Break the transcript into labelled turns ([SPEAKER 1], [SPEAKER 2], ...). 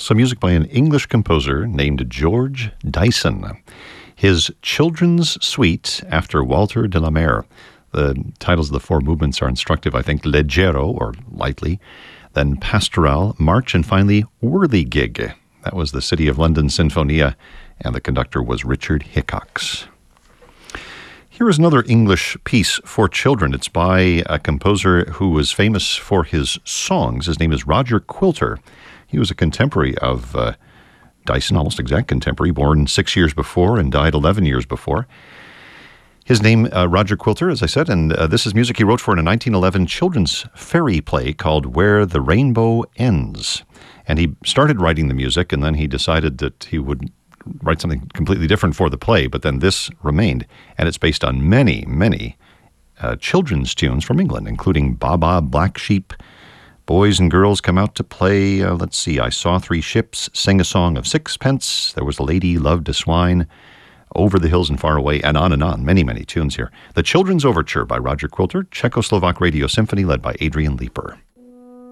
[SPEAKER 1] some music by an English composer named George Dyson. His Children's Suite after Walter de la Mare. The titles of the four movements are instructive, I think. Leggero, or lightly, then Pastoral, March, and finally Whirligig. That was the City of London Sinfonia, and the conductor was Richard Hickox. Here is another English piece for children. It's by a composer who was famous for his songs. His name is Roger Quilter. He was a contemporary of Dyson, almost exact contemporary, born 6 years before and died 11 years before. His name, Roger Quilter, as I said, and this is music he wrote for in a 1911 children's fairy play called Where the Rainbow Ends. And he started writing the music, and then he decided that he would write something completely different for the play, but then this remained. And it's based on many, many children's tunes from England, including Baa Black Sheep, Boys and Girls Come Out to Play, let's see, I Saw Three Ships, Sing a Song of Sixpence, There Was a Lady Loved a Swine, Over the Hills and Far Away, and on. Many, many tunes here. The Children's Overture by Roger Quilter, Czechoslovak Radio Symphony led by Adrian Leeper.